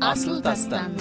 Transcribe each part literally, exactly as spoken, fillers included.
Асыл дастан.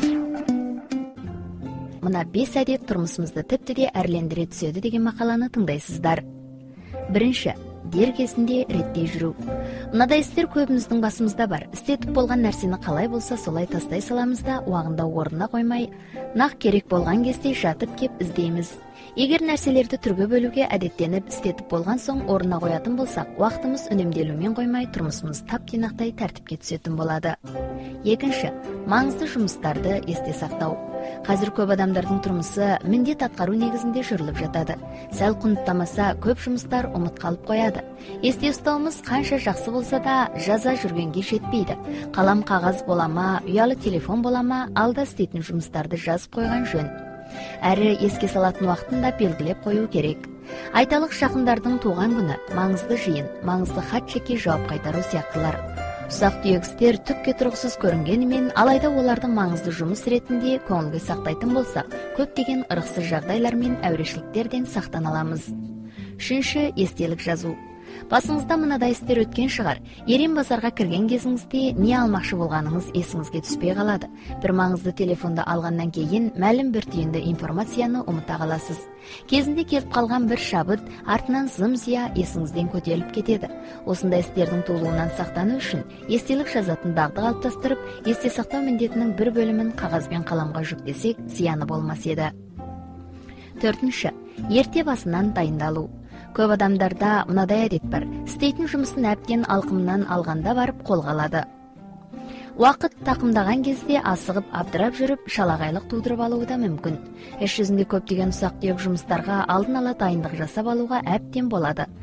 Мына бес әдет тұрмысымызды тіпті де әрлендіре түседі деген мақаланы тыңдайсыздар. Бірінші, дер кезінде реттей жүру. Мынадай істер көбіміздің басымызда бар. Істетіп болған нәрсені қалай болса солай тастай саламыз да, уағында орнына қоймай, нақ керек болған кезде жатып кеп іздейміз. Егер нәрселерді түрге бөлуге әдеттеніп, істетіп болған соң орнына қоятын болсақ, уақытымыз үнемделумен қоймай, тұрмысымыз тап-тұйнақтай тәртіпке түсетін болады. Екінші, маңызды жұмыстарды есте сақтау. Қазір көп адамдардың тұрмысы міндет атқару негізінде жүріліп жатады. Сәл құнттамаса, көп жұмыстар ұмыт қалып қояды. Есте ұстауымыз қанша жақсы болса да, жаза жүргенге жетпейді. Қалам қағаз болама, ұялы телефон болама, алда істейтін жұмыстарды жазып қойған жөн. Әрі еске салатын уақытын да белгілеп қою керек. Айталық жақындардың туған күні, маңызды жиын, маңызды хат чекке жауап қайтару сияқтылар. Ұсақ түйек істер түкке тұрғысыз көрінгенімен, алайда олардың маңызды жұмыс ретінде көңілге сақтайтын болсақ, көптеген ырықсыз жағдайлар мен әурешіліктерден сақтана аламыз. Үшінші, естелік жазу. Басыңызда мынадай істер өткен шығар. Ерен базарға кірген кезіңізде не алмақшы болғаныңыз есіңізге түспей қалады. Бір маңызды телефонды алғаннан кейін мәлім бір түйінді информацияны ұмыта қаласыз. Кезінде келіп қалған бір шабыт артынан зым-зия есіңізден көтеріліп кетеді. Осындай істердің туылуынан сақтану үшін естелік жазатын дағды қалыптастырып, есте сақтау міндетінің бір бөлімін қағаз бен қаламға жүктесек, зияны болмас еді. Төртінші, ерте басынан дайындалу. Көп адамдарда мынадай әдет бар. Істейтін жұмысын әбден алқымынан алғанда барып қолға алады. Уақыт тақымдаған кезде асығып абдырап жүріп, шалағайлық тудырып алуы да мүмкін. Іс жүзінде көптеген ұсақ-түйек жұмыстарға алдын ала дайындық жасап алуға әбден болады.